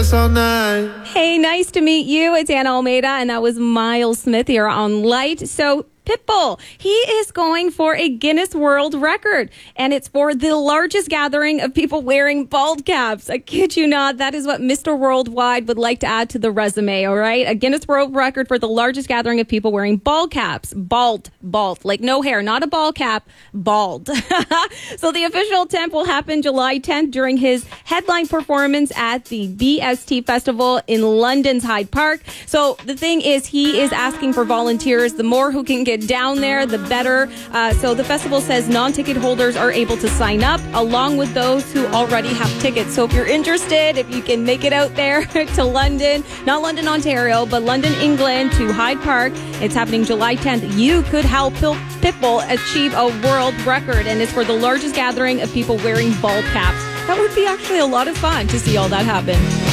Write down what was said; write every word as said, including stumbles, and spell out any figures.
this all night. Hey, nice to meet you. It's Anna Almeida, and that was Miles Smith here on Light. So, Pitbull, he is going for a Guinness World Record, and it's for the largest gathering of people wearing bald caps. I kid you not, that is what Mister Worldwide would like to add to the resume, all right? A Guinness World Record for the largest gathering of people wearing bald caps. Bald, bald, like no hair, not a ball cap, bald. So the official attempt will happen July tenth during his headline performance at the B S T Festival in London's Hyde Park. So the thing is, he is asking for volunteers. The more who can get down there, the better. Uh, so the festival says non-ticket holders are able to sign up along with those who already have tickets. So if you're interested, if you can make it out there to London, not London, Ontario, but London, England to Hyde Park, it's happening July tenth. You could help Pitbull achieve a world record, and it's for the largest gathering of people wearing bald caps. That would be actually a lot of fun to see all that happen.